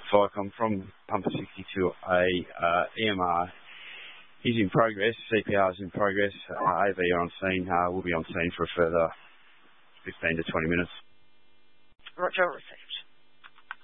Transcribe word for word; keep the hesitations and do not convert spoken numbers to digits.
Viacom from Pumper sixty-two A. Uh, E M R is in progress. C P R is in progress. Uh, A V are on scene. Uh, we'll be on scene for a further fifteen to twenty minutes. Roger.